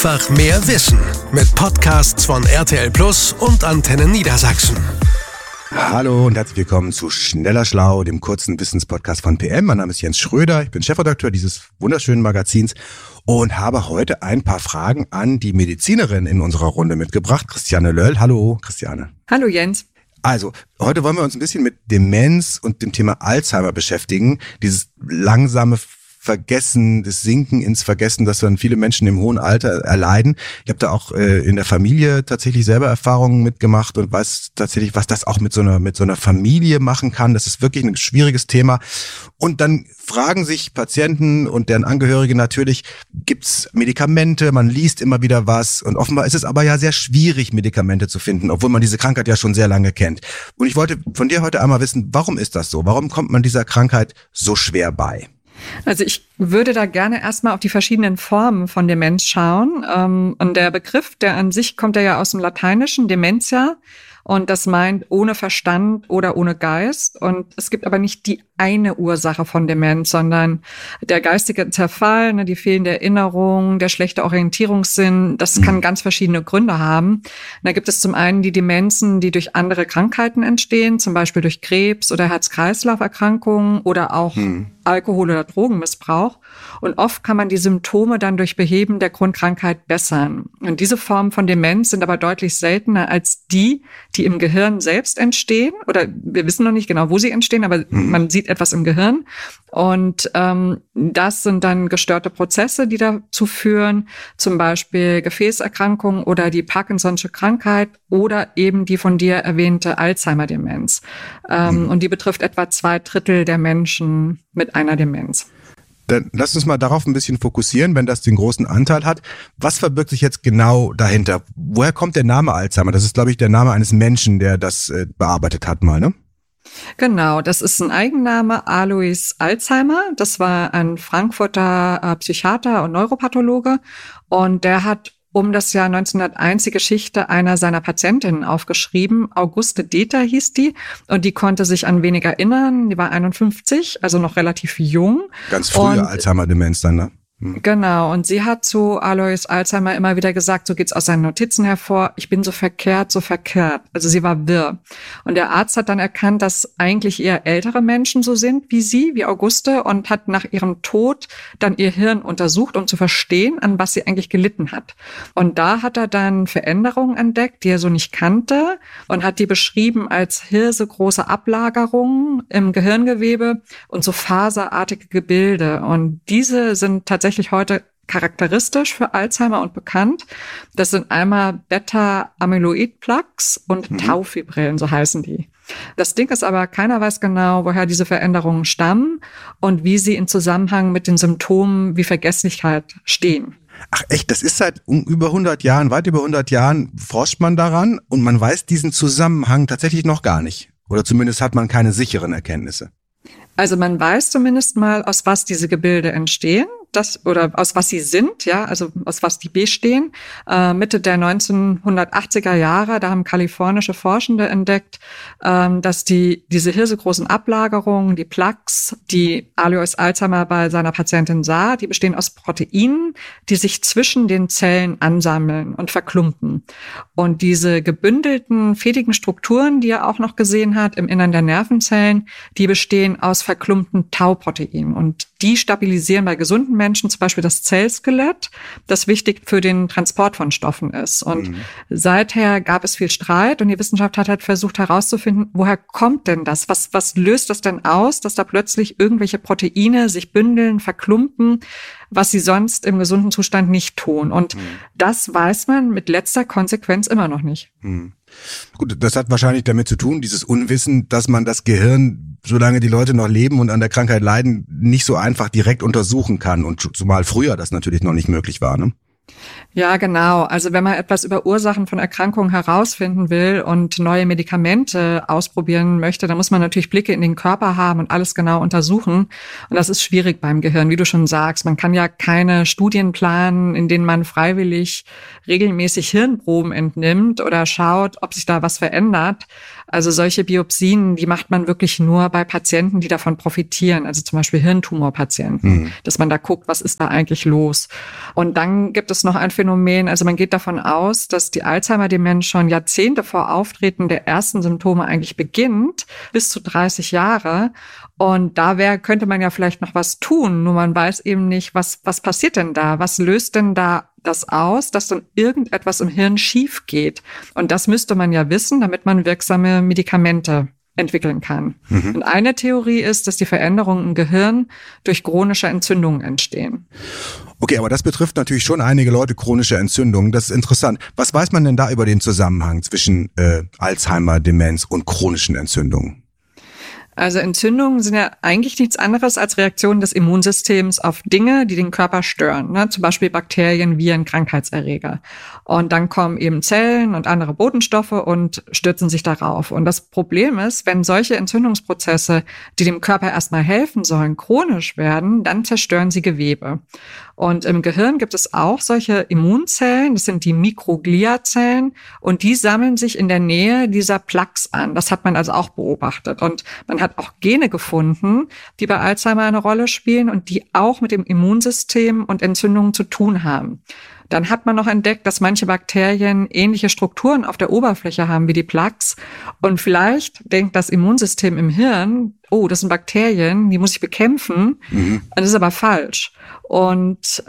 Einfach mehr Wissen mit Podcasts von RTL Plus und Antenne Niedersachsen. Hallo und herzlich willkommen zu Schneller Schlau, dem kurzen Wissenspodcast von PM. Mein Name ist Jens Schröder, ich bin Chefredakteur dieses wunderschönen Magazins und habe heute ein paar Fragen an die Medizinerin in unserer Runde mitgebracht, Christiane Löll. Hallo, Christiane. Hallo, Jens. Also, heute wollen wir uns ein bisschen mit Demenz und dem Thema Alzheimer beschäftigen. Dieses langsame Vergessen, das Sinken ins Vergessen, das dann viele Menschen im hohen Alter erleiden. Ich habe da auch in der Familie tatsächlich selber Erfahrungen mitgemacht und weiß tatsächlich, was das auch mit so einer Familie machen kann. Das ist wirklich ein schwieriges Thema. Und dann fragen sich Patienten und deren Angehörige natürlich, gibt's Medikamente? Man liest immer wieder was und offenbar ist es aber ja sehr schwierig, Medikamente zu finden, obwohl man diese Krankheit ja schon sehr lange kennt. Und ich wollte von dir heute einmal wissen, warum ist das so? Warum kommt man dieser Krankheit so schwer bei? Also ich würde da gerne erstmal auf die verschiedenen Formen von Demenz schauen. Und der Begriff, der an sich kommt ja aus dem Lateinischen, Dementia. Und das meint ohne Verstand oder ohne Geist. Und es gibt aber nicht die eine Ursache von Demenz, sondern der geistige Zerfall, die fehlende Erinnerung, der schlechte Orientierungssinn, das kann ganz verschiedene Gründe haben. Und da gibt es zum einen die Demenzen, die durch andere Krankheiten entstehen, zum Beispiel durch Krebs oder Herz-Kreislauf-Erkrankungen oder auch Alkohol- oder Drogenmissbrauch. Und oft kann man die Symptome dann durch Beheben der Grundkrankheit bessern. Und diese Formen von Demenz sind aber deutlich seltener als die im Gehirn selbst entstehen. Oder wir wissen noch nicht genau, wo sie entstehen, aber man sieht etwas im Gehirn. Und das sind dann gestörte Prozesse, die dazu führen, zum Beispiel Gefäßerkrankungen oder die Parkinson'sche Krankheit oder eben die von dir erwähnte Alzheimer-Demenz. Und die betrifft etwa 2/3 der Menschen mit einer Demenz. Dann lass uns mal darauf ein bisschen fokussieren, wenn das den großen Anteil hat. Was verbirgt sich jetzt genau dahinter? Woher kommt der Name Alzheimer? Das ist, glaube ich, der Name eines Menschen, der das bearbeitet hat mal, ne? Genau, das ist ein Eigenname, Alois Alzheimer. Das war ein Frankfurter Psychiater und Neuropathologe. Und der hat um das Jahr 1901 die Geschichte einer seiner Patientinnen aufgeschrieben. Auguste Deter hieß die und die konnte sich an wenig erinnern. Die war 51, also noch relativ jung. Ganz frühe Alzheimer-Demenz dann, ne? Genau, und sie hat zu Alois Alzheimer immer wieder gesagt, so geht's aus seinen Notizen hervor, ich bin so verkehrt, so verkehrt. Also sie war wirr. Und der Arzt hat dann erkannt, dass eigentlich eher ältere Menschen so sind wie sie, wie Auguste, und hat nach ihrem Tod dann ihr Hirn untersucht, um zu verstehen, an was sie eigentlich gelitten hat. Und da hat er dann Veränderungen entdeckt, die er so nicht kannte, und hat die beschrieben als hirsegroße Ablagerungen im Gehirngewebe und so faserartige Gebilde. Und diese sind tatsächlich heute charakteristisch für Alzheimer und bekannt. Das sind einmal Beta-Amyloid-Plaques und Taufibrillen, so heißen die. Das Ding ist aber, keiner weiß genau, woher diese Veränderungen stammen und wie sie in Zusammenhang mit den Symptomen wie Vergesslichkeit stehen. Ach echt, das ist seit über 100 Jahren, weit über 100 Jahren forscht man daran und man weiß diesen Zusammenhang tatsächlich noch gar nicht. Oder zumindest hat man keine sicheren Erkenntnisse. Also man weiß zumindest mal, aus was diese Gebilde entstehen, oder aus was sie sind, ja, also aus was die bestehen. Mitte der 1980er Jahre, da haben kalifornische Forschende entdeckt, dass diese hirsegroßen Ablagerungen, die Plaques, die Alois Alzheimer bei seiner Patientin sah, die bestehen aus Proteinen, die sich zwischen den Zellen ansammeln und verklumpen. Und diese gebündelten, fädigen Strukturen, die er auch noch gesehen hat im Innern der Nervenzellen, die bestehen aus verklumpten Tauproteinen. Und die stabilisieren bei gesunden Menschen zum Beispiel das Zellskelett, das wichtig für den Transport von Stoffen ist. Und seither gab es viel Streit und die Wissenschaft hat halt versucht herauszufinden, woher kommt denn das? Was löst das denn aus, dass da plötzlich irgendwelche Proteine sich bündeln, verklumpen, was sie sonst im gesunden Zustand nicht tun? Und das weiß man mit letzter Konsequenz immer noch nicht. Gut, das hat wahrscheinlich damit zu tun, dieses Unwissen, dass man das Gehirn, solange die Leute noch leben und an der Krankheit leiden, nicht so einfach direkt untersuchen kann. Und zumal früher das natürlich noch nicht möglich war, ne? Ja, genau. Also wenn man etwas über Ursachen von Erkrankungen herausfinden will und neue Medikamente ausprobieren möchte, dann muss man natürlich Blicke in den Körper haben und alles genau untersuchen. Und das ist schwierig beim Gehirn, wie du schon sagst. Man kann ja keine Studien planen, in denen man freiwillig regelmäßig Hirnproben entnimmt oder schaut, ob sich da was verändert. Also solche Biopsien, die macht man wirklich nur bei Patienten, die davon profitieren, also zum Beispiel Hirntumorpatienten, dass man da guckt, was ist da eigentlich los. Und dann gibt es noch ein Phänomen. Also man geht davon aus, dass die Alzheimer-Demenz schon Jahrzehnte vor Auftreten der ersten Symptome eigentlich beginnt, bis zu 30 Jahre. Und da könnte man ja vielleicht noch was tun, nur man weiß eben nicht, was passiert denn da? Was löst denn da das aus, dass dann irgendetwas im Hirn schief geht? Und das müsste man ja wissen, damit man wirksame Medikamente entwickeln kann. Und eine Theorie ist, dass die Veränderungen im Gehirn durch chronische Entzündungen entstehen. Okay, aber das betrifft natürlich schon einige Leute, chronische Entzündungen. Das ist interessant. Was weiß man denn da über den Zusammenhang zwischen Alzheimer, Demenz und chronischen Entzündungen? Also Entzündungen sind ja eigentlich nichts anderes als Reaktionen des Immunsystems auf Dinge, die den Körper stören, ne? Zum Beispiel Bakterien, Viren, Krankheitserreger. Und dann kommen eben Zellen und andere Botenstoffe und stürzen sich darauf. Und das Problem ist, wenn solche Entzündungsprozesse, die dem Körper erstmal helfen sollen, chronisch werden, dann zerstören sie Gewebe. Und im Gehirn gibt es auch solche Immunzellen, das sind die Mikrogliazellen, und die sammeln sich in der Nähe dieser Plaques an. Das hat man also auch beobachtet. Und man hat auch Gene gefunden, die bei Alzheimer eine Rolle spielen und die auch mit dem Immunsystem und Entzündungen zu tun haben. Dann hat man noch entdeckt, dass manche Bakterien ähnliche Strukturen auf der Oberfläche haben wie die Plaques. Und vielleicht denkt das Immunsystem im Hirn, oh, das sind Bakterien, die muss ich bekämpfen. Das ist aber falsch. Und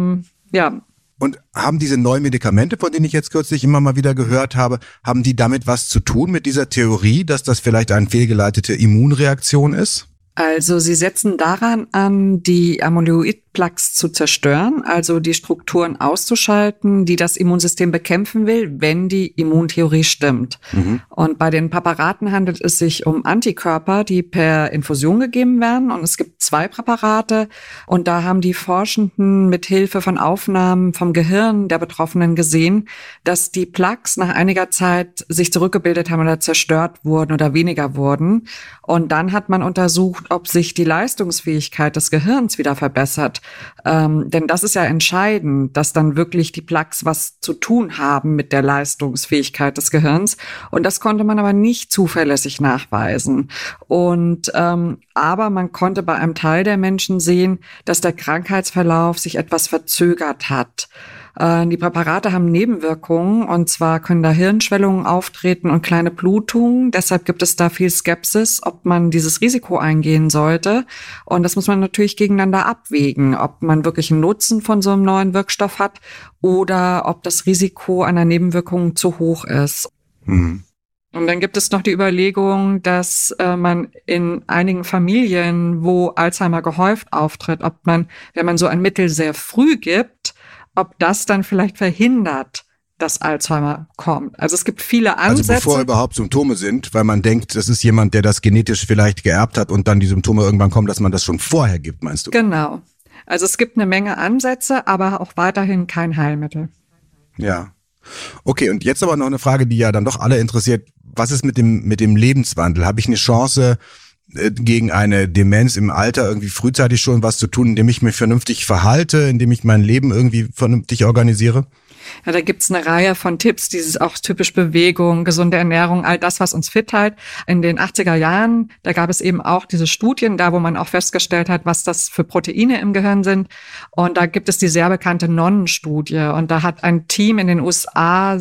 ja. Und haben diese neuen Medikamente, von denen ich jetzt kürzlich immer mal wieder gehört habe, haben die damit was zu tun mit dieser Theorie, dass das vielleicht eine fehlgeleitete Immunreaktion ist? Also sie setzen daran an, die Amyloid-Plaques zu zerstören, also die Strukturen auszuschalten, die das Immunsystem bekämpfen will, wenn die Immuntheorie stimmt. Und bei den Präparaten handelt es sich um Antikörper, die per Infusion gegeben werden. Und es gibt 2 Präparate. Und da haben die Forschenden mit Hilfe von Aufnahmen vom Gehirn der Betroffenen gesehen, dass die Plaques nach einiger Zeit sich zurückgebildet haben oder zerstört wurden oder weniger wurden. Und dann hat man untersucht, ob sich die Leistungsfähigkeit des Gehirns wieder verbessert. Denn das ist ja entscheidend, dass dann wirklich die Plaques was zu tun haben mit der Leistungsfähigkeit des Gehirns. Und das konnte man aber nicht zuverlässig nachweisen. Und aber man konnte bei einem Teil der Menschen sehen, dass der Krankheitsverlauf sich etwas verzögert hat. Die Präparate haben Nebenwirkungen, und zwar können da Hirnschwellungen auftreten und kleine Blutungen. Deshalb gibt es da viel Skepsis, ob man dieses Risiko eingehen sollte. Und das muss man natürlich gegeneinander abwägen, ob man wirklich einen Nutzen von so einem neuen Wirkstoff hat oder ob das Risiko einer Nebenwirkung zu hoch ist. Und dann gibt es noch die Überlegung, dass man in einigen Familien, wo Alzheimer gehäuft auftritt, ob man, wenn man so ein Mittel sehr früh gibt, ob das dann vielleicht verhindert, dass Alzheimer kommt. Also es gibt viele Ansätze. Also bevor überhaupt Symptome sind, weil man denkt, das ist jemand, der das genetisch vielleicht geerbt hat und dann die Symptome irgendwann kommen, dass man das schon vorher gibt, meinst du? Genau. Also es gibt eine Menge Ansätze, aber auch weiterhin kein Heilmittel. Ja. Okay, und jetzt aber noch eine Frage, die ja dann doch alle interessiert. Was ist mit dem Lebenswandel? Habe ich eine Chance, gegen eine Demenz im Alter irgendwie frühzeitig schon was zu tun, indem ich mich vernünftig verhalte, indem ich mein Leben irgendwie vernünftig organisiere? Ja, da gibt's eine Reihe von Tipps, dieses auch typisch Bewegung, gesunde Ernährung, all das, was uns fit hält. In den 80er Jahren, da gab es eben auch diese Studien, da wo man auch festgestellt hat, was das für Proteine im Gehirn sind. Und da gibt es die sehr bekannte Nonnenstudie. Und da hat ein Team in den USA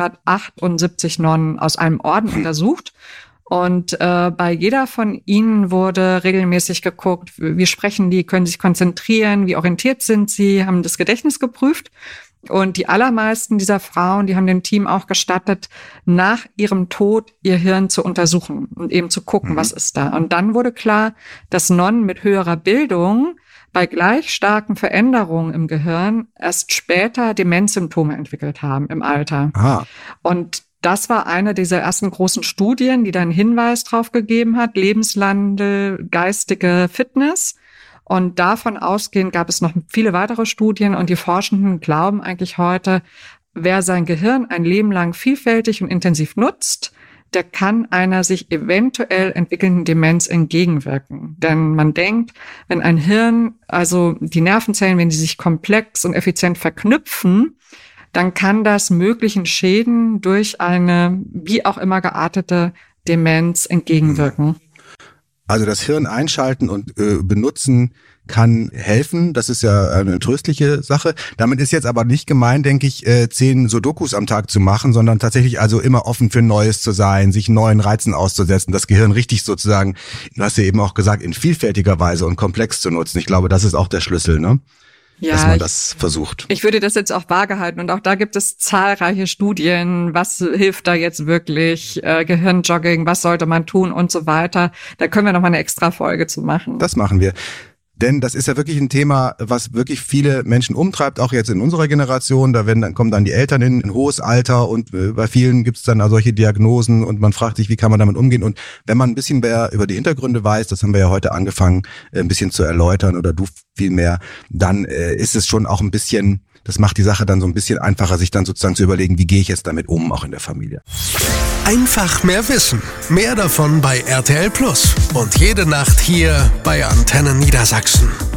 678 Nonnen aus einem Orden untersucht. Und bei jeder von ihnen wurde regelmäßig geguckt, wie sprechen die, können sich konzentrieren, wie orientiert sind sie, haben das Gedächtnis geprüft. Und die allermeisten dieser Frauen, die haben dem Team auch gestattet, nach ihrem Tod ihr Hirn zu untersuchen und eben zu gucken, was ist da. Und dann wurde klar, dass Nonnen mit höherer Bildung bei gleich starken Veränderungen im Gehirn erst später Demenzsymptome entwickelt haben im Alter. Aha. Und das war eine dieser ersten großen Studien, die dann Hinweis drauf gegeben hat, Lebenswandel, geistige Fitness. Und davon ausgehend gab es noch viele weitere Studien, und die Forschenden glauben eigentlich heute, wer sein Gehirn ein Leben lang vielfältig und intensiv nutzt, der kann einer sich eventuell entwickelnden Demenz entgegenwirken. Denn man denkt, wenn ein Hirn, also die Nervenzellen, wenn die sich komplex und effizient verknüpfen, dann kann das möglichen Schäden durch eine wie auch immer geartete Demenz entgegenwirken. Also das Hirn einschalten und benutzen kann helfen. Das ist ja eine tröstliche Sache. Damit ist jetzt aber nicht gemeint, denke ich, 10 Sudokus am Tag zu machen, sondern tatsächlich also immer offen für Neues zu sein, sich neuen Reizen auszusetzen, das Gehirn richtig sozusagen, du hast ja eben auch gesagt, in vielfältiger Weise und komplex zu nutzen. Ich glaube, das ist auch der Schlüssel, ne? Ja, dass man das versucht. Ich würde das jetzt auch vage halten und auch da gibt es zahlreiche Studien, was hilft da jetzt wirklich, Gehirnjogging, was sollte man tun und so weiter. Da können wir noch mal eine extra Folge zu machen. Das machen wir. Denn das ist ja wirklich ein Thema, was wirklich viele Menschen umtreibt, auch jetzt in unserer Generation. Kommen dann die Eltern in ein hohes Alter und bei vielen gibt es dann solche Diagnosen und man fragt sich, wie kann man damit umgehen? Und wenn man ein bisschen mehr über die Hintergründe weiß, das haben wir ja heute angefangen, ein bisschen zu erläutern oder du viel mehr, dann ist es schon auch ein bisschen, das macht die Sache dann so ein bisschen einfacher, sich dann sozusagen zu überlegen, wie gehe ich jetzt damit um, auch in der Familie. Einfach mehr wissen. Mehr davon bei RTL Plus. Und jede Nacht hier bei Antenne Niedersachsen.